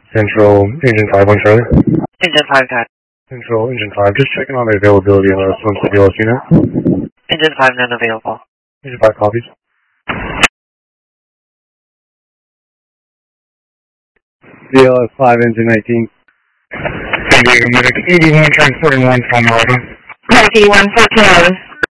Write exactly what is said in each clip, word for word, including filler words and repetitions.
Central, Engine five one Charlie. Engine five, got it. Central, Engine five, just checking on the availability on the Swim C B L S unit. Engine five, not available. Engine five copies. B L S five, Engine nineteen. San Diego Medic, eighty-one, transporting one from eleven. eighty-one, fourteen eleven.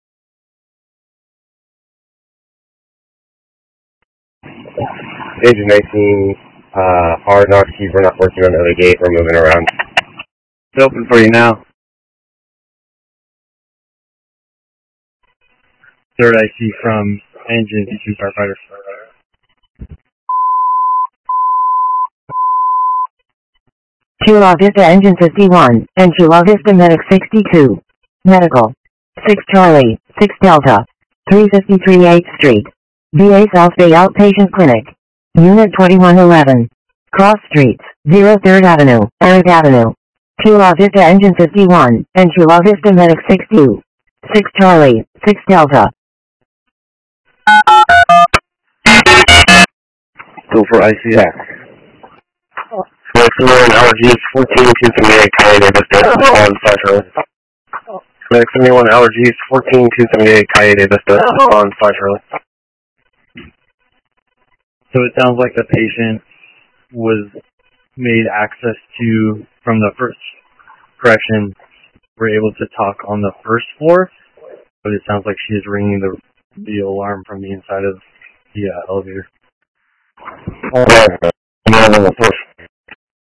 Engine nineteen, uh, hard knock keys, we're not working on the other gate, we're moving around. It's open for you now. Third I C from engine two firefighter. Chula Vista Engine fifty-one, and Chula Vista Medic sixty-two. Medical. six Charlie, six Delta. three fifty-three eighth Street. V A South Bay Outpatient Clinic. Unit twenty-one eleven. Cross Streets, zero third Avenue, Eric Avenue. Chula Vista Engine fifty-one, and Chula Vista Medic sixty-two. six Charlie, six Delta. Go for I C X. Maximum allergies fourteen two seventy-eight, Cayenne Vista on five Charlie. Maximum allergies fourteen two seventy-eight, Cayenne Vista on five Charlie. So it sounds like the patient was made access to from the first correction. We're able to talk on the first floor, but it sounds like she is ringing the the alarm from the inside of the uh, elevator. Alright, I'm on the first